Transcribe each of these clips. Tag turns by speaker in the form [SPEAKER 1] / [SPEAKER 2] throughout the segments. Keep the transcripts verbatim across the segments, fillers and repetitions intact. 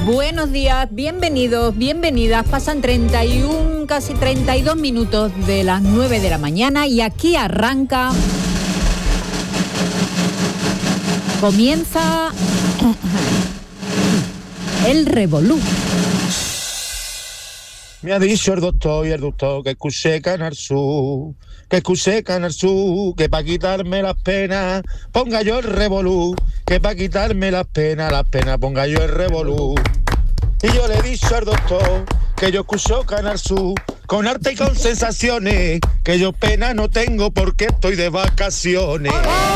[SPEAKER 1] Buenos días, bienvenidos, bienvenidas. Pasan treinta y uno, casi treinta y dos minutos de las nueve de la mañana y aquí arranca, comienza el revolú.
[SPEAKER 2] Me ha dicho el doctor y el doctor que escuché Canal Sur, que escuché Canal Sur, que para quitarme las penas ponga yo el revolú, que para quitarme las penas, las penas ponga yo el revolú. Y yo le he dicho al doctor que yo escucho Canal Sur con arte y con sensaciones, que yo pena no tengo porque estoy de vacaciones.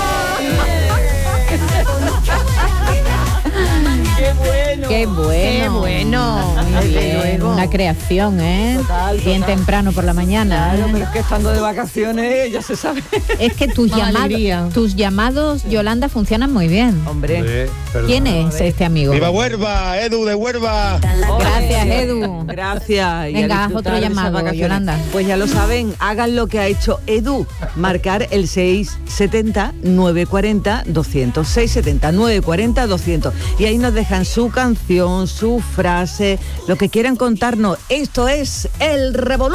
[SPEAKER 1] ¡Qué bueno! ¡Qué bueno! ¡Qué bueno! Muy bien, una creación, ¿eh? Total, total. Bien temprano por la mañana.
[SPEAKER 3] Claro, pero es que estando de vacaciones ya se sabe.
[SPEAKER 1] Es que tus, llamados, tus llamados, Yolanda, funcionan muy bien.
[SPEAKER 3] Hombre.
[SPEAKER 1] ¿Quién es este amigo?
[SPEAKER 2] ¡Viva Huelva! ¡Edu de Huelva!
[SPEAKER 1] Gracias, Edu.
[SPEAKER 3] Gracias. Y
[SPEAKER 1] venga, haz otro llamado, Yolanda.
[SPEAKER 3] Pues ya lo saben, hagan lo que ha hecho Edu. Marcar el seis setenta, nueve cuarenta, doscientos. seis setenta, nueve cuarenta, doscientos. Y ahí nos dejan su canción, su frase, lo que quieran contarnos. Esto es El Revolú.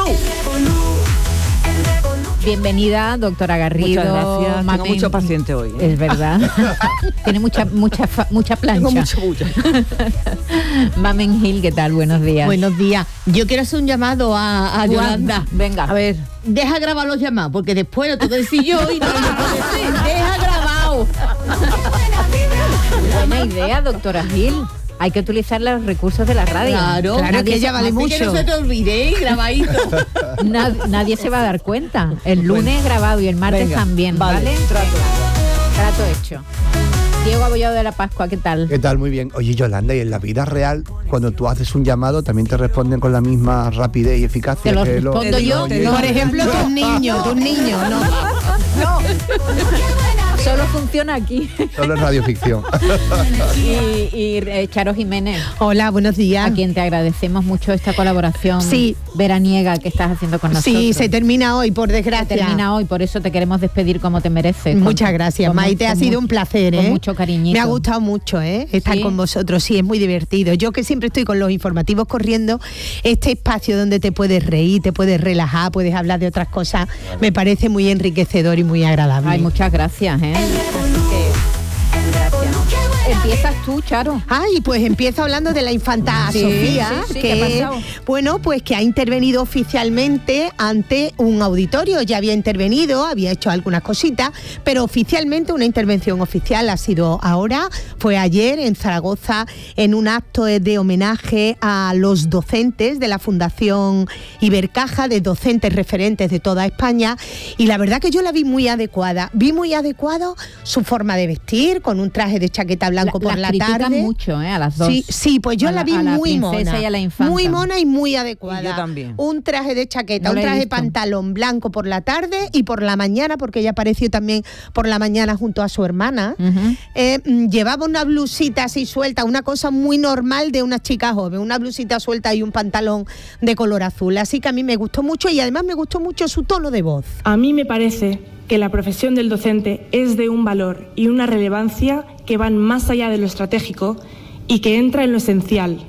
[SPEAKER 1] Bienvenida, doctora Garrido.
[SPEAKER 3] Muchas gracias.
[SPEAKER 1] Mamen.
[SPEAKER 3] Tengo mucho paciente hoy, ¿eh?
[SPEAKER 1] Es verdad. Tiene mucha mucha mucha plancha.
[SPEAKER 3] Tengo mucha bulla.
[SPEAKER 1] Mamen Gil, ¿qué tal? Buenos días.
[SPEAKER 4] Buenos días. Yo quiero hacer un llamado a, a Yolanda.
[SPEAKER 1] Venga.
[SPEAKER 4] A ver, deja grabar los llamados, porque después lo tengo que decir yo y no lo puedo decir. Deja grabado.
[SPEAKER 1] Buena idea, doctora Gil. Hay que utilizar los recursos de la radio.
[SPEAKER 4] Claro,
[SPEAKER 1] claro
[SPEAKER 4] que ella vale mucho. Que no se te olvide, grabadito.
[SPEAKER 1] Nad, nadie se va a dar cuenta. El lunes grabado y el martes venga, también, ¿vale? ¿vale?
[SPEAKER 3] Trato.
[SPEAKER 1] Trato hecho. Diego Abollado de la Pascua, ¿qué tal?
[SPEAKER 5] ¿Qué tal? Muy bien. Oye, Yolanda, y en la vida real, cuando tú haces un llamado, ¿también te responden con la misma rapidez y eficacia?
[SPEAKER 1] ¿Te lo
[SPEAKER 5] que
[SPEAKER 1] respondo
[SPEAKER 5] lo,
[SPEAKER 1] yo?
[SPEAKER 5] Oye,
[SPEAKER 4] Por ejemplo, tus niños, tus niños, no.
[SPEAKER 1] No. Solo funciona aquí.
[SPEAKER 5] Solo es radioficción.
[SPEAKER 1] y y eh, Charo Jiménez.
[SPEAKER 4] Hola, buenos días.
[SPEAKER 1] A quien te agradecemos mucho esta colaboración
[SPEAKER 4] sí.
[SPEAKER 1] veraniega que estás haciendo con nosotros.
[SPEAKER 4] Sí, se termina hoy, por desgracia.
[SPEAKER 1] Se termina hoy, por eso te queremos despedir como te mereces.
[SPEAKER 4] Muchas
[SPEAKER 1] con,
[SPEAKER 4] gracias,
[SPEAKER 1] con,
[SPEAKER 4] Maite,
[SPEAKER 1] con,
[SPEAKER 4] ha sido un placer, ¿eh?
[SPEAKER 1] Con mucho cariñito.
[SPEAKER 4] Me ha gustado mucho, ¿eh? Estar ¿Sí? con vosotros, sí, es muy divertido. Yo que siempre estoy con los informativos corriendo, este espacio donde te puedes reír, te puedes relajar, puedes hablar de otras cosas, claro. Me parece muy enriquecedor y muy agradable.
[SPEAKER 1] Ay, muchas gracias, ¿eh? Empiezas tú, Charo.
[SPEAKER 4] Ay, pues empiezo hablando de la infanta
[SPEAKER 1] sí,
[SPEAKER 4] Sofía,
[SPEAKER 1] sí, sí,
[SPEAKER 4] que
[SPEAKER 1] ¿qué ha pasado?
[SPEAKER 4] Bueno, pues que ha intervenido oficialmente ante un auditorio. Ya había intervenido, había hecho algunas cositas, pero oficialmente una intervención oficial ha sido ahora. Fue ayer en Zaragoza en un acto de homenaje a los docentes de la Fundación Ibercaja, de docentes referentes de toda España, y la verdad que yo la vi muy adecuada. Vi muy adecuado su forma de vestir, con un traje de chaqueta blanca por la, la tarde.
[SPEAKER 1] Mucho, ¿eh? A las dos.
[SPEAKER 4] Sí, sí, pues yo
[SPEAKER 1] a
[SPEAKER 4] la vi
[SPEAKER 1] la,
[SPEAKER 4] muy
[SPEAKER 1] la
[SPEAKER 4] mona.
[SPEAKER 1] Y a la infanta.
[SPEAKER 4] Muy mona y muy adecuada.
[SPEAKER 3] Y yo también.
[SPEAKER 4] Un traje de chaqueta,
[SPEAKER 1] no
[SPEAKER 4] un traje de pantalón blanco por la tarde y por la mañana, porque ella apareció también por la mañana junto a su hermana. Uh-huh. Eh, llevaba una blusita así suelta, una cosa muy normal de una chica joven, una blusita suelta y un pantalón de color azul. Así que a mí me gustó mucho y además me gustó mucho su tono de voz.
[SPEAKER 6] A mí me parece que la profesión del docente es de un valor y una relevancia que van más allá de lo estratégico y que entra en lo esencial,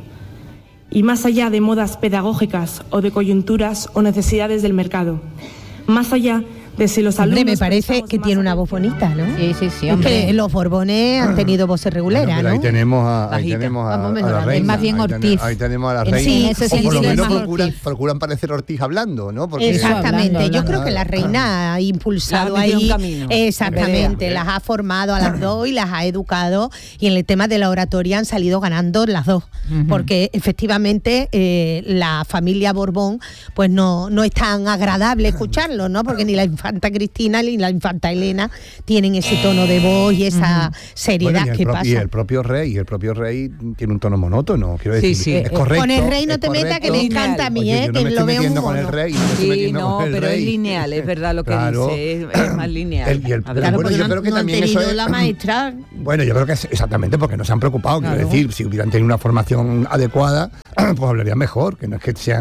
[SPEAKER 6] y más allá de modas pedagógicas o de coyunturas o necesidades del mercado, más allá de si los alumnos...
[SPEAKER 4] Hombre, me parece que tiene una voz bonita, ¿no?
[SPEAKER 1] Sí, sí, sí,
[SPEAKER 4] hombre. Es que los Borbones han tenido voces regulares,
[SPEAKER 5] bueno,
[SPEAKER 4] ¿no?
[SPEAKER 5] Ahí tenemos a, ahí tenemos a,
[SPEAKER 1] Vamos,
[SPEAKER 5] a la reina.
[SPEAKER 1] Es más bien Ortiz.
[SPEAKER 5] Ahí, ten, ahí tenemos a la reina.
[SPEAKER 1] Sí, ese
[SPEAKER 5] o por lo menos procuran,
[SPEAKER 1] Ortiz.
[SPEAKER 5] procuran parecer Ortiz hablando, ¿no? Porque
[SPEAKER 4] exactamente,
[SPEAKER 1] hablando,
[SPEAKER 4] yo
[SPEAKER 1] hablando.
[SPEAKER 4] creo que la reina ha impulsado
[SPEAKER 3] la ha
[SPEAKER 4] ahí,
[SPEAKER 3] camino,
[SPEAKER 4] exactamente, las ha formado a las dos y las ha educado, y en el tema de la oratoria han salido ganando las dos, uh-huh. porque efectivamente eh, la familia Borbón pues no, no es tan agradable escucharlo, ¿no? Porque ni la infanta Cristina ni la infanta Elena tienen ese tono de voz y esa uh-huh. seriedad
[SPEAKER 5] bueno, y
[SPEAKER 4] que
[SPEAKER 5] pro-
[SPEAKER 4] pasa.
[SPEAKER 5] Y el propio rey, el propio rey tiene un tono monótono, quiero decir,
[SPEAKER 3] sí, sí.
[SPEAKER 5] es correcto.
[SPEAKER 4] Con el rey no te
[SPEAKER 5] correcto.
[SPEAKER 4] metas, que me encanta a mí,
[SPEAKER 5] Oye,
[SPEAKER 4] eh,
[SPEAKER 5] yo no
[SPEAKER 4] que
[SPEAKER 5] me
[SPEAKER 4] lo
[SPEAKER 5] estoy
[SPEAKER 4] veo un
[SPEAKER 5] metiendo con
[SPEAKER 4] mono.
[SPEAKER 5] el rey, no me estoy
[SPEAKER 3] Sí,
[SPEAKER 5] metiendo
[SPEAKER 3] no,
[SPEAKER 5] con el
[SPEAKER 3] pero
[SPEAKER 5] rey.
[SPEAKER 3] es lineal, es verdad lo que
[SPEAKER 5] claro.
[SPEAKER 3] dice, es, es más lineal.
[SPEAKER 5] El, y el,
[SPEAKER 4] claro,
[SPEAKER 5] bueno, yo
[SPEAKER 4] no,
[SPEAKER 5] creo que
[SPEAKER 4] no
[SPEAKER 5] también
[SPEAKER 4] han
[SPEAKER 5] eso
[SPEAKER 4] tenido
[SPEAKER 5] es,
[SPEAKER 4] la maestra.
[SPEAKER 5] Bueno, yo creo que es exactamente porque no se han preocupado,
[SPEAKER 4] Claro.
[SPEAKER 5] quiero decir, si hubieran tenido una formación adecuada, pues hablarían mejor, que no es que sean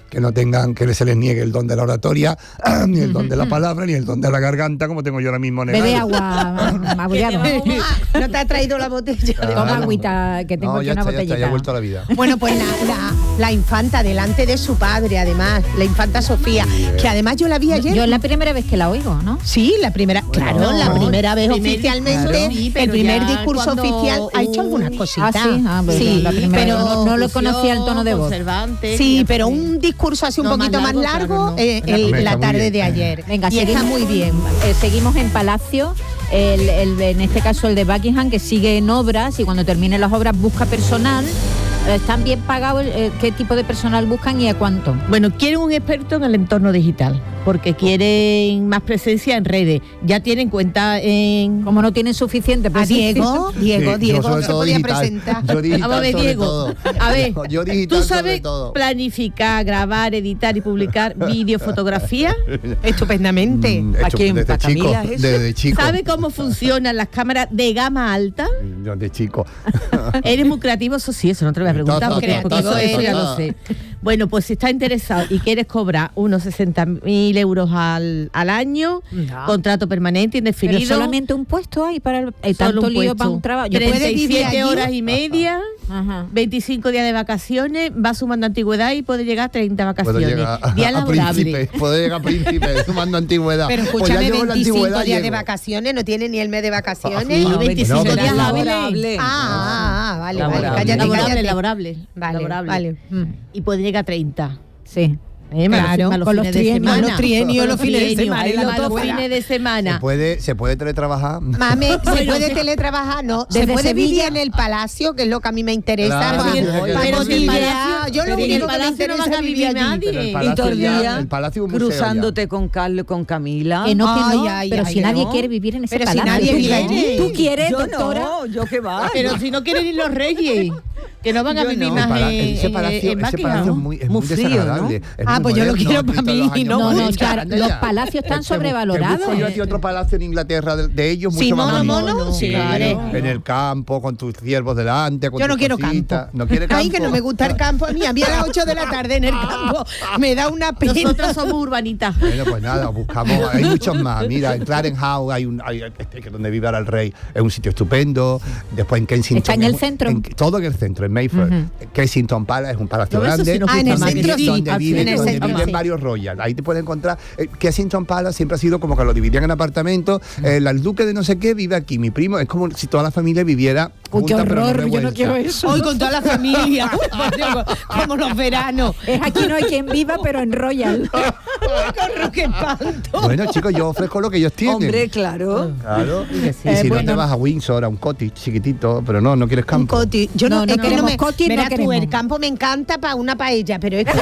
[SPEAKER 5] que no tengan, que se les niegue el don de la oratoria, ni el don de la palabra, ni el don de la garganta, como tengo yo ahora mismo negado.
[SPEAKER 1] Bebe agua, mabullado.
[SPEAKER 4] ¿No te ha traído la botella?
[SPEAKER 1] Toma agüita, que tengo
[SPEAKER 5] No,
[SPEAKER 1] aquí
[SPEAKER 5] ya
[SPEAKER 1] una
[SPEAKER 5] está, ya
[SPEAKER 1] botellita.
[SPEAKER 5] está, ya he vuelto a la vida.
[SPEAKER 4] Bueno, pues la, la, la infanta delante de su padre, además, la infanta Sofía, que además yo la vi ayer.
[SPEAKER 1] Yo es la primera vez que la oigo, ¿no?
[SPEAKER 4] Sí, la primera, claro, la primera vez
[SPEAKER 7] Primer-
[SPEAKER 4] oficialmente,
[SPEAKER 7] claro. Sí, pero
[SPEAKER 4] el primer
[SPEAKER 7] ya
[SPEAKER 4] discurso
[SPEAKER 7] cuando
[SPEAKER 4] oficial ha hecho
[SPEAKER 7] hubo-
[SPEAKER 4] algunas
[SPEAKER 1] Ah,
[SPEAKER 4] cositas.
[SPEAKER 1] sí, ah, pues
[SPEAKER 4] sí,
[SPEAKER 1] la primera
[SPEAKER 4] pero
[SPEAKER 1] vez. no, no lo conocía el tono de voz.
[SPEAKER 7] Conservante,
[SPEAKER 4] sí,
[SPEAKER 7] que-
[SPEAKER 4] pero un discurso así un
[SPEAKER 7] No, más
[SPEAKER 4] poquito más
[SPEAKER 7] largo,
[SPEAKER 4] largo,
[SPEAKER 7] claro, no.
[SPEAKER 4] eh, el-
[SPEAKER 5] Hombre,
[SPEAKER 4] la
[SPEAKER 5] está muy
[SPEAKER 4] tarde
[SPEAKER 5] bien.
[SPEAKER 4] de ayer.
[SPEAKER 1] Venga,
[SPEAKER 4] y está
[SPEAKER 1] seguimos-
[SPEAKER 4] muy bien.
[SPEAKER 1] Eh, seguimos en Palacio, el, el- en este caso el de Buckingham, que sigue en obras y cuando terminen las obras busca personal. Eh, ¿Están bien pagados? Eh, ¿Qué tipo de personal buscan y a cuánto?
[SPEAKER 7] Bueno, quieren un experto en el entorno digital, porque quieren más presencia en redes. Ya tienen cuenta en...
[SPEAKER 1] Como no tienen suficiente
[SPEAKER 4] A
[SPEAKER 1] presencia.
[SPEAKER 4] Diego, Diego,
[SPEAKER 5] Sí,
[SPEAKER 4] Diego,
[SPEAKER 5] yo sobre
[SPEAKER 4] se
[SPEAKER 5] todo
[SPEAKER 4] podía
[SPEAKER 5] digital.
[SPEAKER 4] presentar.
[SPEAKER 5] Yo digital
[SPEAKER 7] Vamos a ver,
[SPEAKER 5] sobre
[SPEAKER 7] Diego.
[SPEAKER 5] todo.
[SPEAKER 7] A ver,
[SPEAKER 5] Yo digital
[SPEAKER 7] ¿tú
[SPEAKER 5] sobre
[SPEAKER 7] sabes
[SPEAKER 5] todo.
[SPEAKER 7] planificar, grabar, editar y publicar vídeo, fotografía?
[SPEAKER 4] Estupendamente.
[SPEAKER 5] Mm,
[SPEAKER 3] ¿A
[SPEAKER 5] hecho,
[SPEAKER 3] quién?
[SPEAKER 5] Desde
[SPEAKER 3] ¿Pa'
[SPEAKER 5] chico,
[SPEAKER 3] Camila es eso?
[SPEAKER 5] desde chico.
[SPEAKER 7] ¿Sabe cómo funcionan las cámaras de gama alta?
[SPEAKER 5] Yo de chico.
[SPEAKER 7] ¿Eres muy creativo? Eso sí, eso no te lo voy a preguntar,
[SPEAKER 5] Todo,
[SPEAKER 7] porque,
[SPEAKER 4] todo,
[SPEAKER 7] porque eso,
[SPEAKER 4] todo,
[SPEAKER 7] eso ya
[SPEAKER 5] todo.
[SPEAKER 7] lo sé. Bueno, pues si estás interesado y quieres cobrar unos sesenta mil euros al, al año,
[SPEAKER 3] No.
[SPEAKER 7] contrato permanente,
[SPEAKER 1] Pero
[SPEAKER 7] indefinido,
[SPEAKER 1] solamente un puesto hay para el, hay
[SPEAKER 7] solo
[SPEAKER 1] tanto
[SPEAKER 7] un
[SPEAKER 1] lío
[SPEAKER 7] puesto.
[SPEAKER 1] para un trabajo. Yo
[SPEAKER 4] ¿Puede
[SPEAKER 7] treinta y
[SPEAKER 4] vivir
[SPEAKER 7] siete
[SPEAKER 4] allí?
[SPEAKER 7] horas y media,
[SPEAKER 1] Ajá.
[SPEAKER 7] veinticinco días de vacaciones, va sumando antigüedad y puede llegar a treinta
[SPEAKER 5] Puedo
[SPEAKER 7] vacaciones.
[SPEAKER 5] llegar a,
[SPEAKER 7] Día
[SPEAKER 5] a
[SPEAKER 7] laborable.
[SPEAKER 5] príncipe, puedo llegar a príncipe, sumando antigüedad.
[SPEAKER 4] Pero
[SPEAKER 5] Pues ya
[SPEAKER 4] escúchame,
[SPEAKER 5] llevo la
[SPEAKER 4] veinticinco
[SPEAKER 5] antigüedad,
[SPEAKER 4] días de
[SPEAKER 5] llego.
[SPEAKER 4] vacaciones, no tiene ni el mes de vacaciones.
[SPEAKER 7] Sí,
[SPEAKER 5] No,
[SPEAKER 7] veinticinco
[SPEAKER 5] bueno,
[SPEAKER 7] días
[SPEAKER 5] pero-
[SPEAKER 7] hábiles.
[SPEAKER 3] Laborable.
[SPEAKER 4] Ah, ah, ah, vale, vale,
[SPEAKER 3] Laborable.
[SPEAKER 4] cállate,
[SPEAKER 7] Laborable,
[SPEAKER 4] cállate.
[SPEAKER 7] laborable,
[SPEAKER 4] Vale,
[SPEAKER 7] laborable.
[SPEAKER 4] vale.
[SPEAKER 1] Mm.
[SPEAKER 7] Y puede llegar a treinta.
[SPEAKER 1] Sí.
[SPEAKER 7] Eh, más
[SPEAKER 4] Claro,
[SPEAKER 7] más
[SPEAKER 1] con los
[SPEAKER 7] fines de
[SPEAKER 1] trienios,
[SPEAKER 7] semana.
[SPEAKER 4] los trienios,
[SPEAKER 7] Con
[SPEAKER 4] los fines de
[SPEAKER 7] trienios,
[SPEAKER 4] semana y
[SPEAKER 7] más
[SPEAKER 4] la
[SPEAKER 7] los
[SPEAKER 4] otra.
[SPEAKER 7] fines de
[SPEAKER 5] ¿Se
[SPEAKER 7] semana.
[SPEAKER 5] puede, ¿Se puede teletrabajar?
[SPEAKER 4] Mame, ¿se
[SPEAKER 7] Bueno,
[SPEAKER 4] puede
[SPEAKER 7] se-
[SPEAKER 4] teletrabajar? No. ¿Se
[SPEAKER 1] Desde
[SPEAKER 4] puede vivir
[SPEAKER 1] Sevilla.
[SPEAKER 4] en el palacio? Que es lo que a mí me interesa.
[SPEAKER 5] Claro,
[SPEAKER 4] para-
[SPEAKER 5] sí, sí, sí,
[SPEAKER 4] para
[SPEAKER 5] sí, sí.
[SPEAKER 4] cotillear.
[SPEAKER 7] Pero en el palacio-
[SPEAKER 4] Yo lo
[SPEAKER 7] pero en el
[SPEAKER 4] único que me
[SPEAKER 7] palacio no
[SPEAKER 4] interesa
[SPEAKER 7] van a
[SPEAKER 4] es vivir
[SPEAKER 7] vivir
[SPEAKER 4] allí.
[SPEAKER 7] nadie.
[SPEAKER 5] Pero el
[SPEAKER 7] Y
[SPEAKER 5] palacio
[SPEAKER 3] Y todo el
[SPEAKER 5] ya-
[SPEAKER 3] día
[SPEAKER 5] el palacio es un museo
[SPEAKER 3] cruzándote con Carlos, con Camila.
[SPEAKER 1] Que no, que
[SPEAKER 4] Ay,
[SPEAKER 1] no,
[SPEAKER 4] ay,
[SPEAKER 1] pero
[SPEAKER 4] ay,
[SPEAKER 1] si nadie
[SPEAKER 3] no.
[SPEAKER 1] quiere vivir en ese
[SPEAKER 4] Pero si
[SPEAKER 1] palacio.
[SPEAKER 4] nadie
[SPEAKER 1] ¿Tú
[SPEAKER 4] vive
[SPEAKER 1] quieres?
[SPEAKER 4] allí.
[SPEAKER 1] ¿Tú quieres,
[SPEAKER 3] Yo
[SPEAKER 1] doctora?
[SPEAKER 3] no, yo qué va.
[SPEAKER 7] Pero si no quieren ir los reyes, que no van a
[SPEAKER 3] Yo
[SPEAKER 7] vivir
[SPEAKER 3] no.
[SPEAKER 7] más
[SPEAKER 5] El pala-
[SPEAKER 7] en,
[SPEAKER 5] ese
[SPEAKER 7] en-
[SPEAKER 5] palacio,
[SPEAKER 7] en
[SPEAKER 5] ese
[SPEAKER 7] Buckingham.
[SPEAKER 5] palacio es muy, es
[SPEAKER 3] Muy
[SPEAKER 5] muy
[SPEAKER 3] frío,
[SPEAKER 5] desagradable.
[SPEAKER 3] ¿no?
[SPEAKER 5] Es
[SPEAKER 4] Ah,
[SPEAKER 5] muy
[SPEAKER 4] pues yo lo
[SPEAKER 5] moderno,
[SPEAKER 4] quiero para
[SPEAKER 5] visto
[SPEAKER 4] mí,
[SPEAKER 5] los años
[SPEAKER 4] no,
[SPEAKER 1] No, no,
[SPEAKER 5] ochenta,
[SPEAKER 1] claro,
[SPEAKER 5] anda
[SPEAKER 1] los
[SPEAKER 5] ya.
[SPEAKER 1] palacios están
[SPEAKER 5] Te bu-
[SPEAKER 1] sobrevalorados.
[SPEAKER 5] Te busco yo a ti otro palacio en Inglaterra de, de ellos mucho
[SPEAKER 4] Sí,
[SPEAKER 5] más
[SPEAKER 4] mono,
[SPEAKER 5] bonito.
[SPEAKER 4] mono, sí,
[SPEAKER 7] claro.
[SPEAKER 5] En el campo, con tus ciervos delante, con
[SPEAKER 4] Yo no
[SPEAKER 5] tus
[SPEAKER 4] quiero
[SPEAKER 5] cositas.
[SPEAKER 4] campo.
[SPEAKER 5] ¿No quiere campo?
[SPEAKER 4] Ay, que no me gusta el campo. A mí, a mí a las ocho de la tarde en el campo me da una pena.
[SPEAKER 7] Nosotros somos urbanitas.
[SPEAKER 5] Bueno, pues nada, buscamos, hay muchos más. Mira, en Clarence House hay un, hay, este, que es donde vive ahora el rey, es un sitio estupendo. Después en Kensington.
[SPEAKER 1] ¿Está en el
[SPEAKER 5] es-
[SPEAKER 1] centro?
[SPEAKER 5] en- todo en el centro, en Mayfair. Kensington Palace es un palacio
[SPEAKER 7] No, eso
[SPEAKER 5] grande.
[SPEAKER 7] sí nos
[SPEAKER 4] Ah, en el
[SPEAKER 7] gusta más.
[SPEAKER 4] centro sí.
[SPEAKER 5] donde
[SPEAKER 4] Ah,
[SPEAKER 5] viven,
[SPEAKER 4] en el
[SPEAKER 5] donde
[SPEAKER 4] centro
[SPEAKER 5] viven
[SPEAKER 4] sí.
[SPEAKER 5] varios royals. Ahí te puedes encontrar. Eh, Kensington Palace siempre ha sido como que lo dividían en apartamentos. Eh, el duque de no sé qué vive aquí. Mi primo es como si toda la familia viviera.
[SPEAKER 1] Uy, qué
[SPEAKER 5] junta, pero no
[SPEAKER 1] horror, yo no
[SPEAKER 5] revuelta.
[SPEAKER 1] quiero eso.
[SPEAKER 4] Hoy con toda la familia. Uy, por Dios, como los veranos.
[SPEAKER 1] Es aquí no hay quien viva, pero en Royal.
[SPEAKER 4] Corro, qué espanto.
[SPEAKER 5] Bueno, chicos, yo ofrezco lo que ellos tienen.
[SPEAKER 3] Hombre, claro.
[SPEAKER 5] Claro. Y
[SPEAKER 1] Eh,
[SPEAKER 5] si no
[SPEAKER 1] bueno.
[SPEAKER 5] te vas a Windsor, a un cottage chiquitito, pero no, no quieres
[SPEAKER 4] Un
[SPEAKER 5] campo.
[SPEAKER 4] coti. Yo no,
[SPEAKER 1] No, no
[SPEAKER 4] es que no
[SPEAKER 1] queremos
[SPEAKER 4] me.
[SPEAKER 1] coti, no
[SPEAKER 4] Verás tú,
[SPEAKER 1] queremos.
[SPEAKER 4] el campo me encanta para una paella, pero es que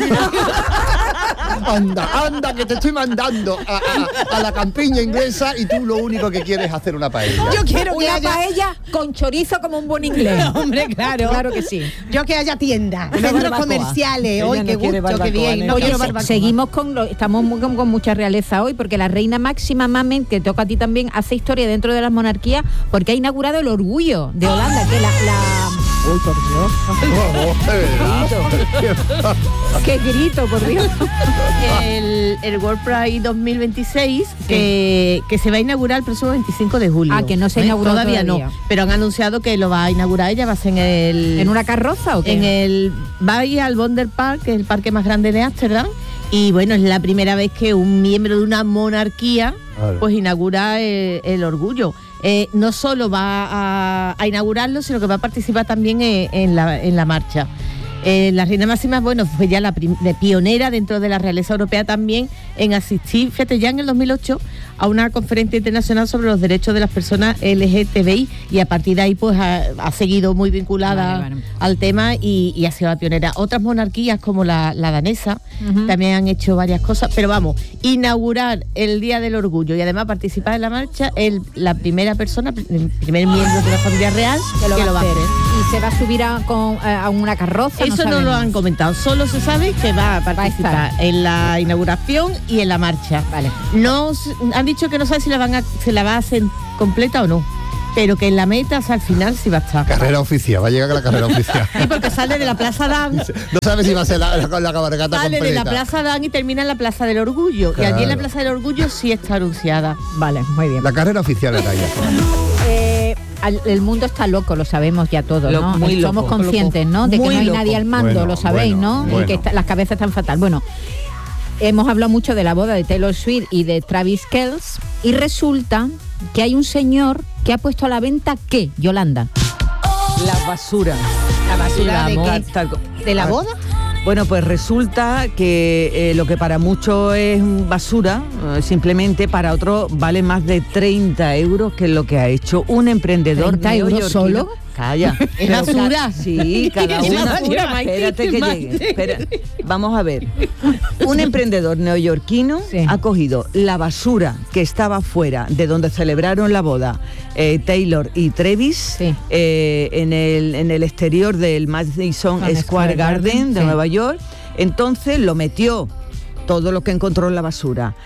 [SPEAKER 5] Anda, anda, que te estoy mandando a, a- a la campiña inglesa y tú lo único que quieres es hacer una paella.
[SPEAKER 4] yo quiero que
[SPEAKER 1] Una
[SPEAKER 4] haya.
[SPEAKER 1] paella con chorizo como un buen inglés.
[SPEAKER 4] Hombre, claro.
[SPEAKER 1] Claro que sí.
[SPEAKER 4] Yo que haya tiendas,
[SPEAKER 3] Una
[SPEAKER 4] centros
[SPEAKER 3] barbacoa.
[SPEAKER 4] comerciales.
[SPEAKER 3] Ella
[SPEAKER 4] Hoy,
[SPEAKER 3] no
[SPEAKER 4] qué
[SPEAKER 3] quiere
[SPEAKER 4] gusto, qué
[SPEAKER 3] barbacoa,
[SPEAKER 4] bien.
[SPEAKER 3] ¿no?
[SPEAKER 4] No
[SPEAKER 1] Oye,
[SPEAKER 4] quiero
[SPEAKER 1] se-
[SPEAKER 4] barbacoa.
[SPEAKER 1] seguimos con lo, estamos muy, con, con mucha realeza hoy porque la reina máxima Mamen, que toca a ti también, hace historia dentro de las monarquías porque ha inaugurado el orgullo de Holanda, que la, la uy, por Dios, qué grito, por Dios.
[SPEAKER 7] El, el World Pride dos mil veintiséis que, que se va a inaugurar el próximo veinticinco de julio.
[SPEAKER 1] Ah, que no se
[SPEAKER 7] ¿Eh?
[SPEAKER 1] inauguró
[SPEAKER 7] todavía,
[SPEAKER 1] todavía.
[SPEAKER 7] no, pero han anunciado que lo va a inaugurar ella, va a ser en el
[SPEAKER 1] ¿En una carroza o qué?
[SPEAKER 7] en el va a ir al Wonder Park, que es el parque más grande de Ámsterdam, y bueno, es la primera vez que un miembro de una monarquía
[SPEAKER 5] Claro.
[SPEAKER 7] pues inaugura el, el orgullo. Eh, no solo va a, a inaugurarlo, sino que va a participar también en, en la, en la marcha. Eh, la reina máxima, bueno, fue ya la prim- de pionera dentro de la realeza europea también en asistir, fíjate, ya en el dos mil ocho a una conferencia internacional sobre los derechos de las personas L G T B I, y a partir de ahí pues ha, ha seguido muy vinculada
[SPEAKER 1] Vale, vale.
[SPEAKER 7] al tema y, y ha sido la pionera. Otras monarquías como la, la danesa
[SPEAKER 1] Ujú.
[SPEAKER 7] también han hecho varias cosas, pero vamos, inaugurar el Día del Orgullo y además participar en la marcha, el, la primera persona, el primer miembro de la familia real
[SPEAKER 1] que lo, va, a hacer.
[SPEAKER 7] hacer.
[SPEAKER 1] Y se va a subir a, con, a una carroza.
[SPEAKER 7] Eso no,
[SPEAKER 1] sabemos.
[SPEAKER 7] lo han comentado, solo se sabe que va a participar en la inauguración y en la marcha.
[SPEAKER 1] Vale.
[SPEAKER 7] No s- han dicho que no sabe si la van a, se la va a hacer completa o no. pero que en la meta, o sea, al final sí va a estar.
[SPEAKER 5] Carrera oficial, va a llegar a la carrera oficial.
[SPEAKER 7] Sí, porque sale de la Plaza Dan.
[SPEAKER 5] No sabes si va a ser la, la, la cabalgata
[SPEAKER 7] Sale
[SPEAKER 5] completa.
[SPEAKER 7] de la Plaza Dan y termina en la Plaza del Orgullo.
[SPEAKER 5] Claro.
[SPEAKER 7] Y allí en la Plaza del Orgullo sí está anunciada.
[SPEAKER 1] Vale, muy bien.
[SPEAKER 5] La carrera oficial era ella.
[SPEAKER 1] Eh, al- el mundo está loco, lo sabemos ya todos,
[SPEAKER 7] Lo-
[SPEAKER 1] ¿no?
[SPEAKER 7] muy
[SPEAKER 1] Somos
[SPEAKER 7] loco,
[SPEAKER 1] conscientes,
[SPEAKER 7] loco.
[SPEAKER 1] ¿no? De que
[SPEAKER 7] Muy
[SPEAKER 1] no hay
[SPEAKER 7] loco.
[SPEAKER 1] nadie al mando,
[SPEAKER 5] Bueno,
[SPEAKER 1] lo sabéis,
[SPEAKER 5] bueno,
[SPEAKER 1] ¿no? Y
[SPEAKER 5] bueno.
[SPEAKER 1] que está- las cabezas están fatal. Bueno, hemos hablado mucho de la boda de Taylor Swift y de Travis Kelce y resulta que hay un señor que ha puesto a la venta ¿qué, Yolanda?
[SPEAKER 3] La basura.
[SPEAKER 4] ¿La basura de
[SPEAKER 3] Tal-
[SPEAKER 4] qué?
[SPEAKER 3] tal co-
[SPEAKER 4] ¿De la boda?
[SPEAKER 3] Bueno, pues resulta que eh, lo que para muchos es basura, eh, simplemente para otros vale más de treinta euros, que es lo que ha hecho un emprendedor
[SPEAKER 1] ¿treinta euros
[SPEAKER 3] neoyorquino.
[SPEAKER 1] solo?
[SPEAKER 3] Calla.
[SPEAKER 7] ¿Es
[SPEAKER 3] Pero
[SPEAKER 7] basura?
[SPEAKER 3] ca- Sí, cada
[SPEAKER 7] Es
[SPEAKER 3] una.
[SPEAKER 7] basura, Maite,
[SPEAKER 3] Espérate que
[SPEAKER 7] Maite.
[SPEAKER 3] llegue. Espera. Vamos a ver. Un emprendedor neoyorquino
[SPEAKER 1] Sí.
[SPEAKER 3] ha cogido la basura que estaba fuera de donde celebraron la boda eh, Taylor y Travis,
[SPEAKER 1] Sí.
[SPEAKER 3] eh, en, el, en el exterior del Madison
[SPEAKER 1] Square
[SPEAKER 3] Square Garden
[SPEAKER 1] Garden,
[SPEAKER 3] de
[SPEAKER 1] sí.
[SPEAKER 3] Nueva York. Entonces lo metió todo lo que encontró en la basura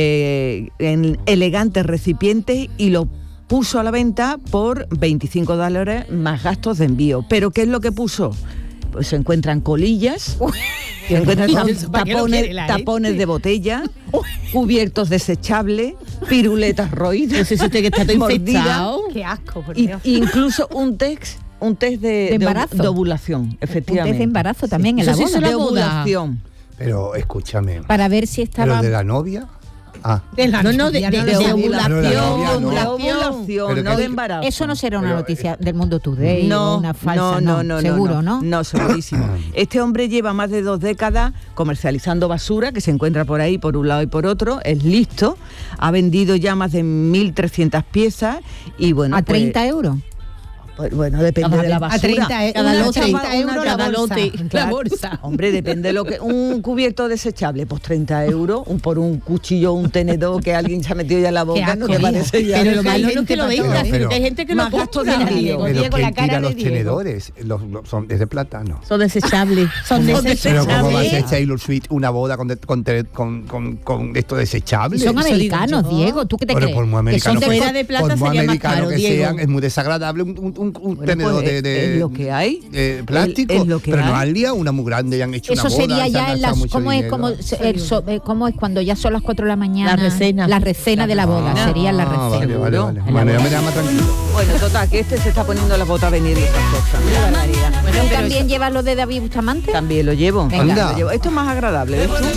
[SPEAKER 3] eh, en elegantes recipientes y lo puso a la venta por veinticinco dólares más gastos de envío. ¿Pero qué es lo que puso? Pues se encuentran colillas, se encuentran tap-
[SPEAKER 4] ¿Para qué lo
[SPEAKER 3] tapones,
[SPEAKER 4] quiere la gente?
[SPEAKER 3] tapones de botella, cubiertos desechables, piruletas roídas,
[SPEAKER 7] No sé si usted que está todo
[SPEAKER 3] mordidas,
[SPEAKER 7] infectado.
[SPEAKER 4] Qué asco, por
[SPEAKER 3] y,
[SPEAKER 4] Dios.
[SPEAKER 3] incluso un test, un test de,
[SPEAKER 1] ¿De embarazo?
[SPEAKER 3] de ovulación, efectivamente.
[SPEAKER 1] Un test de embarazo también en
[SPEAKER 7] Eso
[SPEAKER 1] la
[SPEAKER 7] sí
[SPEAKER 1] boda.
[SPEAKER 7] se la
[SPEAKER 3] de
[SPEAKER 7] boda.
[SPEAKER 3] ovulación.
[SPEAKER 5] Pero escúchame.
[SPEAKER 1] Para ver si
[SPEAKER 5] ¿Pero
[SPEAKER 1] estaba...
[SPEAKER 5] de la novia? Ah.
[SPEAKER 4] De la
[SPEAKER 7] No, no, de,
[SPEAKER 4] novia,
[SPEAKER 7] de,
[SPEAKER 4] no
[SPEAKER 7] de
[SPEAKER 4] lo sabía.
[SPEAKER 7] ovulación.
[SPEAKER 5] No, de la novia, no.
[SPEAKER 3] De
[SPEAKER 7] ovulación.
[SPEAKER 3] ovulación,
[SPEAKER 5] Pero
[SPEAKER 3] no
[SPEAKER 5] que-
[SPEAKER 3] de embarazo.
[SPEAKER 1] Eso no será una
[SPEAKER 5] Pero,
[SPEAKER 1] noticia del Mundo Today
[SPEAKER 3] No,
[SPEAKER 1] o una falsa,
[SPEAKER 3] no, no, no,
[SPEAKER 1] seguro, ¿no?
[SPEAKER 3] no, no, segurísimo. Este hombre lleva más de dos décadas comercializando basura que se encuentra por ahí por un lado y por otro, es listo, ha vendido ya más de mil trescientas piezas y bueno,
[SPEAKER 1] A
[SPEAKER 3] pues-
[SPEAKER 1] treinta euros.
[SPEAKER 3] pues, bueno, depende
[SPEAKER 7] Vamos a
[SPEAKER 3] de la
[SPEAKER 7] ver, a
[SPEAKER 3] basura.
[SPEAKER 4] treinta e-
[SPEAKER 7] Cada
[SPEAKER 4] una
[SPEAKER 7] lote,
[SPEAKER 4] treinta
[SPEAKER 7] una
[SPEAKER 4] euros la
[SPEAKER 7] cada
[SPEAKER 4] bolsa.
[SPEAKER 7] lote, la
[SPEAKER 3] Claro.
[SPEAKER 7] bolsa.
[SPEAKER 3] Hombre, depende de lo que... Un cubierto desechable, pues treinta euros, un, por un cuchillo, un tenedor que alguien se ha metido ya en la boca, ¿no
[SPEAKER 4] asco,
[SPEAKER 3] te
[SPEAKER 4] Dios.
[SPEAKER 3] parece ya?
[SPEAKER 7] Pero lo
[SPEAKER 4] que hay
[SPEAKER 7] malo no es
[SPEAKER 4] gente
[SPEAKER 7] que lo
[SPEAKER 4] para todo,
[SPEAKER 7] venga,
[SPEAKER 5] ¿eh?
[SPEAKER 7] sino que hay
[SPEAKER 5] Pero-
[SPEAKER 7] gente que lo
[SPEAKER 3] Más gastos de
[SPEAKER 7] compra.
[SPEAKER 3] envío.
[SPEAKER 4] Diego,
[SPEAKER 5] Pero
[SPEAKER 4] Diego,
[SPEAKER 5] ¿quién
[SPEAKER 4] la cara
[SPEAKER 5] tira
[SPEAKER 4] de
[SPEAKER 5] los
[SPEAKER 4] Diego.
[SPEAKER 5] tenedores? Los, los- son, es de plátano.
[SPEAKER 7] Son desechables.
[SPEAKER 4] Son
[SPEAKER 5] Pero
[SPEAKER 4] desechables.
[SPEAKER 5] ¿cómo va a hacer Taylor Swift una boda con, de- con, te- con, con, con esto desechable?
[SPEAKER 1] Y son
[SPEAKER 7] Eso digo
[SPEAKER 1] americanos,
[SPEAKER 7] yo.
[SPEAKER 1] Diego. ¿Tú qué te
[SPEAKER 5] Bueno,
[SPEAKER 1] crees?
[SPEAKER 5] por muy
[SPEAKER 1] Que
[SPEAKER 5] americano
[SPEAKER 1] son de-
[SPEAKER 5] que-
[SPEAKER 7] fuera de plata
[SPEAKER 5] por muy
[SPEAKER 7] sería más
[SPEAKER 5] americano
[SPEAKER 7] caro,
[SPEAKER 5] que
[SPEAKER 7] Diego.
[SPEAKER 5] sean, es muy desagradable un, un, un- un
[SPEAKER 3] Bueno,
[SPEAKER 5] tenedor
[SPEAKER 3] pues,
[SPEAKER 5] de, de-
[SPEAKER 3] es lo que hay.
[SPEAKER 5] de plástico.
[SPEAKER 3] Es lo que
[SPEAKER 5] pero no
[SPEAKER 3] hay.
[SPEAKER 5] han liado una muy grande y han hecho
[SPEAKER 1] Eso
[SPEAKER 5] una boda.
[SPEAKER 1] sería
[SPEAKER 5] y se han
[SPEAKER 1] ya en
[SPEAKER 5] gastado
[SPEAKER 1] las...
[SPEAKER 5] mucho
[SPEAKER 1] ¿Cómo es,
[SPEAKER 5] dinero.
[SPEAKER 1] como, el so- eh, cómo es cuando ya son las cuatro de la mañana?
[SPEAKER 7] La recena.
[SPEAKER 1] La recena de la boda.
[SPEAKER 5] Ah,
[SPEAKER 1] Sería la recena.
[SPEAKER 5] Vale, vale, vale.
[SPEAKER 3] Seguro.
[SPEAKER 5] Bueno, ya me da más tranquilo.
[SPEAKER 3] Bueno, total, que este se está poniendo las botas a venir y esas cosas. Qué barbaridad.
[SPEAKER 1] ¿Tú
[SPEAKER 3] Bueno, pero
[SPEAKER 1] también llevas lo de David Bustamante?
[SPEAKER 3] también lo llevo.
[SPEAKER 1] Venga.
[SPEAKER 3] Anda. Lo llevo. Esto es más agradable, ¿ves tú?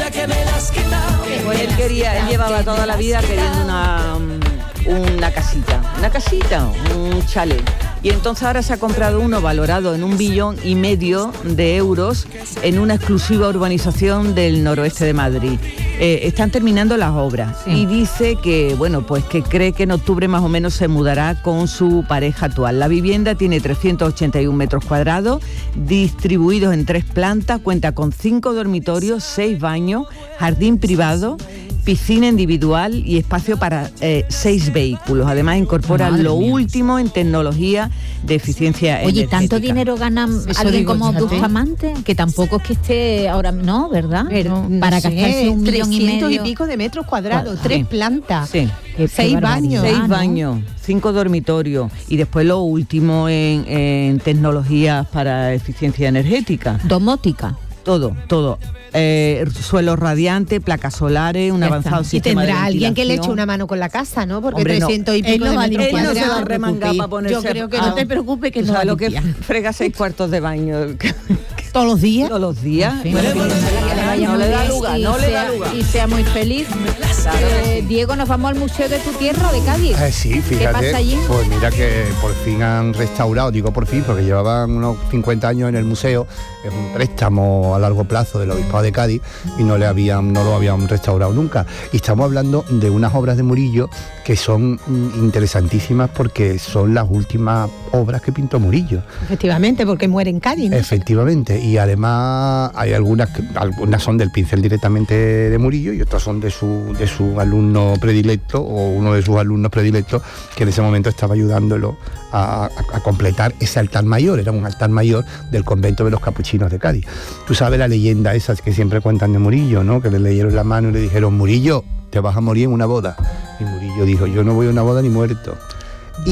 [SPEAKER 3] Pues él quería, él llevaba toda la vida queriendo una, mm, una casita, una casita, un chalet. Y entonces ahora se ha comprado uno valorado en un billón y medio de euros en una exclusiva urbanización del noroeste de Madrid. Eh, están terminando las obras
[SPEAKER 1] Sí.
[SPEAKER 3] y dice que, bueno, pues que cree que en octubre más o menos se mudará con su pareja actual. La vivienda tiene trescientos ochenta y un metros cuadrados, distribuidos en tres plantas, cuenta con cinco dormitorios, seis baños, jardín privado, piscina individual y espacio para eh, seis vehículos. Además incorpora
[SPEAKER 1] Madre
[SPEAKER 3] lo
[SPEAKER 1] mía.
[SPEAKER 3] último en tecnología de eficiencia
[SPEAKER 1] Oye,
[SPEAKER 3] energética.
[SPEAKER 1] ¿tanto dinero gana
[SPEAKER 7] Eso
[SPEAKER 1] alguien
[SPEAKER 7] digo,
[SPEAKER 1] como
[SPEAKER 7] fíjate.
[SPEAKER 1] Bustamante? Que tampoco es que esté ahora... No, ¿verdad?
[SPEAKER 4] Pero,
[SPEAKER 1] No,
[SPEAKER 4] no
[SPEAKER 1] para
[SPEAKER 4] sé,
[SPEAKER 1] gastarse un millón y
[SPEAKER 4] trescientos
[SPEAKER 1] medio.
[SPEAKER 4] y pico de metros cuadrados,
[SPEAKER 3] Sí.
[SPEAKER 4] tres plantas,
[SPEAKER 3] Sí.
[SPEAKER 1] Qué-
[SPEAKER 4] seis
[SPEAKER 1] qué barbaridad,
[SPEAKER 4] baños.
[SPEAKER 3] Seis
[SPEAKER 1] ¿no?
[SPEAKER 3] baños, cinco dormitorios y después lo último en, en tecnologías para eficiencia energética.
[SPEAKER 1] Domótica.
[SPEAKER 3] Todo, todo. Eh, suelo radiante, placas solares, un
[SPEAKER 1] Ya
[SPEAKER 3] avanzado
[SPEAKER 1] está.
[SPEAKER 4] Y
[SPEAKER 3] sistema de
[SPEAKER 4] tendrá alguien que le eche
[SPEAKER 3] ventilación.
[SPEAKER 4] una mano con la casa, ¿no? Porque
[SPEAKER 3] Hombre, no.
[SPEAKER 4] trescientos y
[SPEAKER 7] Él
[SPEAKER 4] pico
[SPEAKER 7] no
[SPEAKER 4] de
[SPEAKER 7] va a
[SPEAKER 4] metros
[SPEAKER 7] limpiar.
[SPEAKER 3] Él no se va a
[SPEAKER 4] cuadrados.
[SPEAKER 3] remangar para ponerse...
[SPEAKER 4] Yo creo que
[SPEAKER 3] Ah,
[SPEAKER 7] No te preocupes que
[SPEAKER 3] ¿tú
[SPEAKER 7] no va a
[SPEAKER 3] sabes lo que
[SPEAKER 7] limpiar.
[SPEAKER 3] frega seis cuartos de baño
[SPEAKER 4] todos los días.
[SPEAKER 3] todos los días?
[SPEAKER 1] En fin,
[SPEAKER 3] Bueno,
[SPEAKER 1] que le vaya
[SPEAKER 3] no
[SPEAKER 1] muy
[SPEAKER 3] le da
[SPEAKER 1] bien
[SPEAKER 3] lugar,
[SPEAKER 1] y
[SPEAKER 3] no le da
[SPEAKER 1] sea-
[SPEAKER 3] lugar.
[SPEAKER 1] Y sea muy feliz. Eh, Diego, nos vamos al Museo de tu Tierra de Cádiz.
[SPEAKER 5] Eh, sí, fíjate.
[SPEAKER 1] ¿Qué pasa allí?
[SPEAKER 5] Pues mira que por fin han restaurado, digo por fin, porque llevaban unos cincuenta años en el museo, es un préstamo a largo plazo del Obispado de Cádiz y no le habían, no lo habían restaurado nunca. Y estamos hablando de unas obras de Murillo que son mm, interesantísimas porque son las últimas obras que pintó Murillo.
[SPEAKER 4] Efectivamente, porque muere en Cádiz, ¿no?
[SPEAKER 5] Efectivamente, y además hay algunas que algunas son del pincel directamente de Murillo y otras son de su de su alumno predilecto o uno de sus alumnos predilectos que en ese momento estaba ayudándolo a, a- a completar ese altar mayor, era un altar mayor del convento de los capuchinos de Cádiz. Tú sabes la leyenda esas que siempre cuentan de Murillo, ¿no? Que le leyeron la mano y le dijeron, Murillo, te vas a morir en una boda. Y Murillo dijo, yo no voy a una boda ni muerto. Y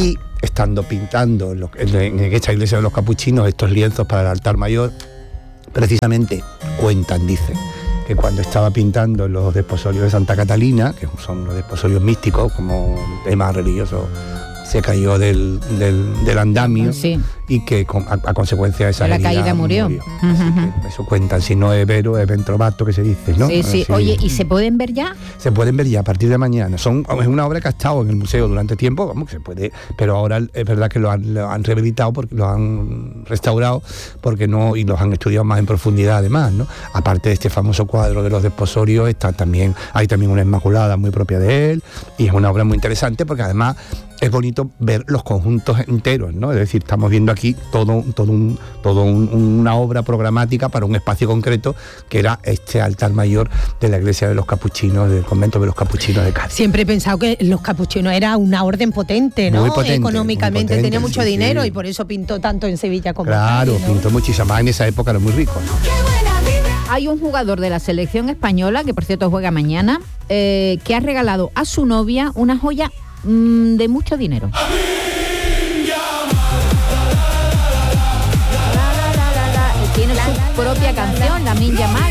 [SPEAKER 5] estando pintando en, lo, en, en esta iglesia de los capuchinos estos lienzos para el altar mayor, precisamente cuentan, dicen, que cuando estaba pintando los desposorios de Santa Catalina, que son los desposorios místicos como tema religioso, se cayó del, del, del andamio, sí, y que con, a, a consecuencia de esa
[SPEAKER 1] la caída murió.
[SPEAKER 5] murió. Uh-huh. Eso cuentan, si no es vero, es ventrovato, que se dice, ¿no?
[SPEAKER 1] Sí, sí. Así, oye, ¿y se pueden ver ya?
[SPEAKER 5] Se pueden ver ya a partir de mañana. Son, es una obra que ha estado en el museo durante tiempo, vamos, que se puede, pero ahora es verdad que lo han, lo han rehabilitado, porque lo han restaurado, porque no, y los han estudiado más en profundidad además, ¿no? Aparte de este famoso cuadro de los desposorios, está también, hay también una Inmaculada muy propia de él, y es una obra muy interesante porque además es bonito ver los conjuntos enteros, ¿no? Es decir, estamos viendo aquí todo, todo, un, todo un, una obra programática para un espacio concreto, que era este altar mayor de la iglesia de los capuchinos, del convento de los capuchinos de Cádiz.
[SPEAKER 4] Siempre he pensado que los capuchinos era una orden potente, ¿no?
[SPEAKER 5] Muy potente,
[SPEAKER 4] económicamente,
[SPEAKER 5] muy potente,
[SPEAKER 4] tenía mucho
[SPEAKER 5] sí,
[SPEAKER 4] dinero,
[SPEAKER 5] sí.
[SPEAKER 4] Y por eso pintó tanto en Sevilla como
[SPEAKER 5] Claro,
[SPEAKER 4] en Cádiz, ¿no?
[SPEAKER 5] Pintó muchísimo más, en esa época era muy rico.
[SPEAKER 1] Hay un jugador de la selección española, que por cierto juega mañana, eh, que ha regalado a su novia una joya mmm, de mucho dinero. Tiene su propia canción, Lamine Yamal.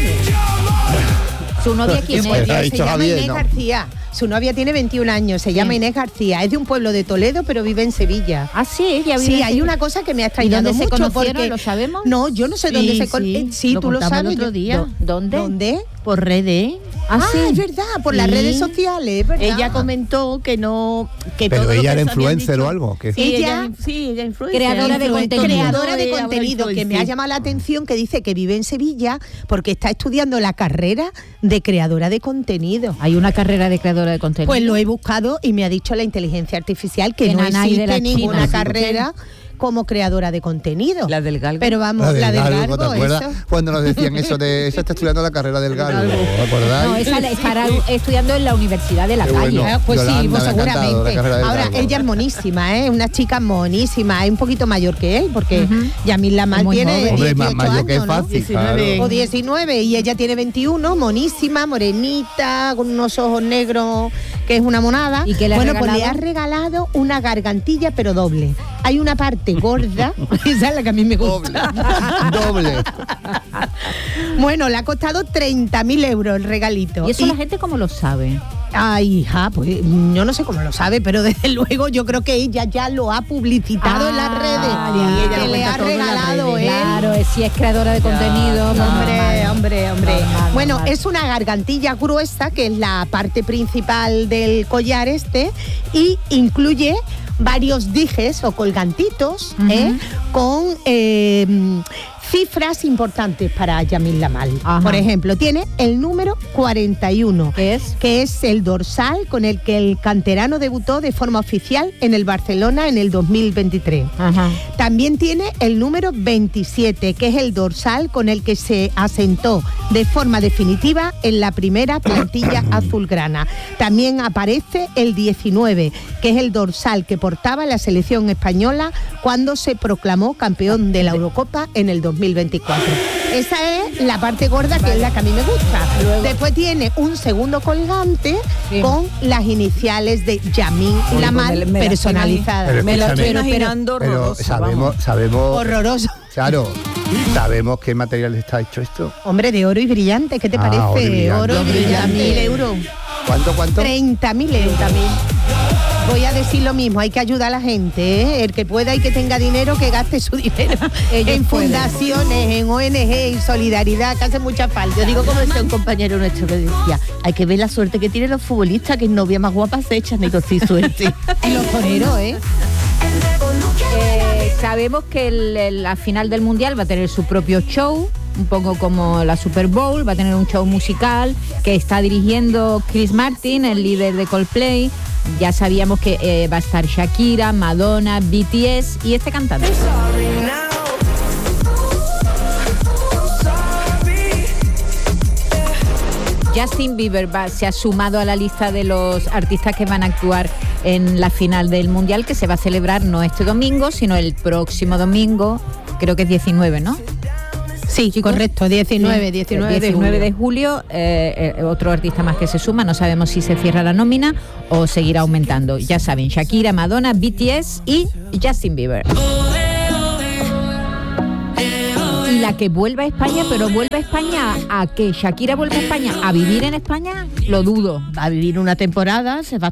[SPEAKER 1] ¿Su novia quién es?
[SPEAKER 4] Se llama Inés García. Su novia tiene veintiún años, se llama Inés García. Es de un pueblo de Toledo, pero vive en Sevilla.
[SPEAKER 1] Ah, sí, ella vive.
[SPEAKER 4] Sí, hay una cosa que me ha extrañado
[SPEAKER 1] mucho. ¿Y dónde se conocieron?
[SPEAKER 4] Porque
[SPEAKER 1] ¿Lo sabemos?
[SPEAKER 4] No, yo no sé
[SPEAKER 7] sí,
[SPEAKER 4] dónde se
[SPEAKER 7] Sí,
[SPEAKER 4] conocieron. Sí, tú lo sabes.
[SPEAKER 7] El otro día.
[SPEAKER 1] ¿Dónde?
[SPEAKER 4] ¿Dónde?
[SPEAKER 7] Por redes.
[SPEAKER 4] Ah,
[SPEAKER 1] Ah, sí.
[SPEAKER 4] es verdad, por
[SPEAKER 7] Sí.
[SPEAKER 4] las redes sociales, ¿verdad?
[SPEAKER 7] Ella comentó que no, que
[SPEAKER 5] Pero
[SPEAKER 7] todo lo
[SPEAKER 5] ella
[SPEAKER 7] que
[SPEAKER 5] era
[SPEAKER 7] se habían
[SPEAKER 5] influencer
[SPEAKER 7] dicho-
[SPEAKER 5] o algo, ¿qué?
[SPEAKER 7] Sí,
[SPEAKER 4] Ella-
[SPEAKER 7] ella, sí, ella influencer.
[SPEAKER 1] Creadora de
[SPEAKER 7] Influencer.
[SPEAKER 1] contenido.
[SPEAKER 4] Creadora de
[SPEAKER 7] Ella
[SPEAKER 4] contenido, que me ha
[SPEAKER 7] influencer.
[SPEAKER 4] llamado la atención, que dice que vive en Sevilla porque está estudiando la carrera de creadora de contenido.
[SPEAKER 1] Hay una carrera de creadora de contenido.
[SPEAKER 4] Pues lo he buscado y me ha dicho la inteligencia artificial que
[SPEAKER 1] Que
[SPEAKER 4] no
[SPEAKER 1] nanay de la
[SPEAKER 4] existe ninguna
[SPEAKER 1] China.
[SPEAKER 4] carrera como creadora de contenido.
[SPEAKER 3] La del galgo.
[SPEAKER 4] Pero vamos, la del galgo,
[SPEAKER 5] ¿te acuerdas?
[SPEAKER 4] eso.
[SPEAKER 5] Cuando nos decían eso de esa está estudiando la carrera del galgo, ¿acordáis?
[SPEAKER 1] No, esa la- estará estudiando en la Universidad de la
[SPEAKER 5] Qué
[SPEAKER 1] Calle.
[SPEAKER 5] bueno.
[SPEAKER 4] Ah, pues
[SPEAKER 5] Yolanda,
[SPEAKER 4] sí,
[SPEAKER 5] me
[SPEAKER 4] pues
[SPEAKER 5] ha encantado la
[SPEAKER 4] seguramente.
[SPEAKER 5] carrera del
[SPEAKER 4] Ahora,
[SPEAKER 5] galgo.
[SPEAKER 4] ella es monísima, ¿eh? Una chica monísima, es un poquito mayor que él, porque
[SPEAKER 1] Ujú.
[SPEAKER 4] Yamil Lamal
[SPEAKER 1] Muy
[SPEAKER 4] tiene
[SPEAKER 1] joven.
[SPEAKER 5] Hombre,
[SPEAKER 4] dieciocho
[SPEAKER 5] más mayor que
[SPEAKER 4] años, ¿no?
[SPEAKER 5] fácil,
[SPEAKER 7] diecinueve.
[SPEAKER 5] claro.
[SPEAKER 4] O diecinueve, y ella tiene veintiuno, monísima, morenita, con unos ojos negros, que es una monada.
[SPEAKER 1] ¿Y qué le ha
[SPEAKER 4] bueno, pues le
[SPEAKER 1] regalado?
[SPEAKER 4] ha regalado una gargantilla, pero doble. Hay una parte gorda, esa es la que a mí me gusta.
[SPEAKER 5] Doble.
[SPEAKER 4] Bueno, le ha costado treinta mil euros el regalito.
[SPEAKER 1] ¿Y eso la gente cómo lo sabe?
[SPEAKER 4] Ay, hija, pues yo no sé cómo lo sabe, pero desde luego yo creo que ella ya lo ha publicitado
[SPEAKER 1] Ah,
[SPEAKER 4] en las redes.
[SPEAKER 1] ya.
[SPEAKER 4] y
[SPEAKER 1] Ella
[SPEAKER 4] que
[SPEAKER 1] lo
[SPEAKER 4] le
[SPEAKER 1] cuenta
[SPEAKER 4] ha
[SPEAKER 1] todo en las
[SPEAKER 4] regalado
[SPEAKER 1] redes.
[SPEAKER 4] él.
[SPEAKER 1] Claro, es- si es creadora de contenido. pues
[SPEAKER 4] Hombre,
[SPEAKER 1] normal.
[SPEAKER 4] hombre, hombre.
[SPEAKER 1] Normal,
[SPEAKER 4] Bueno,
[SPEAKER 1] normal.
[SPEAKER 4] es una gargantilla gruesa, que es la parte principal del collar este, y incluye varios dijes o colgantitos,
[SPEAKER 1] Ujú.
[SPEAKER 4] ¿eh? con eh, cifras importantes para Yamil Lamal.
[SPEAKER 1] Ajá.
[SPEAKER 4] Por ejemplo, tiene el número cuarenta y uno,
[SPEAKER 1] ¿Qué es?
[SPEAKER 4] que es el dorsal con el que el canterano debutó de forma oficial en el Barcelona en el dos mil veintitrés.
[SPEAKER 1] Ajá.
[SPEAKER 4] También tiene el número veintisiete, que es el dorsal con el que se asentó de forma definitiva en la primera plantilla azulgrana. También aparece el diecinueve, que es el dorsal que portaba la selección española cuando se proclamó campeón de la Eurocopa en el dos mil veinticuatro. Esa es la parte gorda, que es la que a mí me gusta. Después tiene un segundo colgante
[SPEAKER 1] Sí.
[SPEAKER 4] con las iniciales de Yamil
[SPEAKER 3] Uy,
[SPEAKER 4] Lamal
[SPEAKER 3] pues me- me la
[SPEAKER 4] personalizadas.
[SPEAKER 5] Pero
[SPEAKER 3] Me lo estoy
[SPEAKER 5] escúchame,
[SPEAKER 3] imaginando
[SPEAKER 5] Pero
[SPEAKER 3] horroroso,
[SPEAKER 5] sabemos,
[SPEAKER 3] vamos.
[SPEAKER 5] sabemos,
[SPEAKER 4] Horroroso.
[SPEAKER 5] claro, sabemos qué material está hecho esto.
[SPEAKER 4] Hombre, de oro y brillante, ¿qué te
[SPEAKER 5] Ah,
[SPEAKER 4] parece?
[SPEAKER 5] oro y brillante.
[SPEAKER 4] Oro y
[SPEAKER 5] Oro y
[SPEAKER 4] treinta mil
[SPEAKER 5] brillante.
[SPEAKER 4] euros.
[SPEAKER 5] ¿Cuánto, cuánto?
[SPEAKER 4] treinta mil euros. Voy a decir lo mismo, hay que ayudar a la gente, ¿eh? El que pueda y que tenga dinero, que gaste su dinero
[SPEAKER 1] Ellos
[SPEAKER 4] en
[SPEAKER 1] pueden.
[SPEAKER 4] fundaciones, en O N G, en solidaridad, que hace mucha falta.
[SPEAKER 7] Yo digo como decía un compañero nuestro que decía, hay que ver la suerte que tienen los futbolistas, que novia más guapa se echan. Digo, sí, suerte.
[SPEAKER 4] Y los toreros, ¿eh?
[SPEAKER 1] Eh, sabemos que el- el- la final del Mundial va a tener su propio show, un poco como la Super Bowl, va a tener un show musical que está dirigiendo Chris Martin, el líder de Coldplay. Ya sabíamos que eh, va a estar Shakira, Madonna, B T S y este cantante. Justin Bieber va- se ha sumado a la lista de los artistas que van a actuar en la final del Mundial, que se va a celebrar no este domingo, sino el próximo domingo, creo que es diecinueve, ¿no?
[SPEAKER 4] Sí,
[SPEAKER 1] chicos.
[SPEAKER 4] correcto, diecinueve,
[SPEAKER 1] Sí,
[SPEAKER 4] diecinueve,
[SPEAKER 1] el diecinueve
[SPEAKER 4] de
[SPEAKER 1] de
[SPEAKER 4] julio.
[SPEAKER 1] julio, eh, eh, otro artista más que se suma, no sabemos si se cierra la nómina o seguirá aumentando. Ya saben, Shakira, Madonna, B T S y Justin Bieber. Y la que vuelva a España, pero vuelve a España ¿a qué? Shakira vuelve a España a vivir en España, lo dudo.
[SPEAKER 7] Va a vivir una temporada, se va